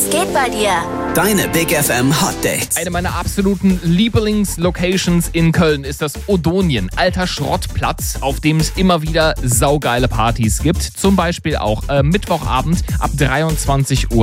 Was geht bei dir? Deine Big FM Hot Dates. Eine meiner absoluten Lieblingslocations in Köln ist das Odonien, alter Schrottplatz, auf dem es immer wieder saugeile Partys gibt. Zum Beispiel auch Mittwochabend ab 23 Uhr.